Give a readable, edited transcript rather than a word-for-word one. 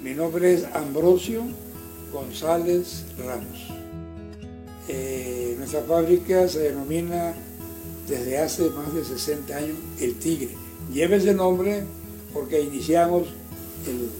Mi nombre es Ambrosio González Ramos. Nuestra fábrica se denomina desde hace más de 60 años El Tigre. Lleva ese nombre porque iniciamos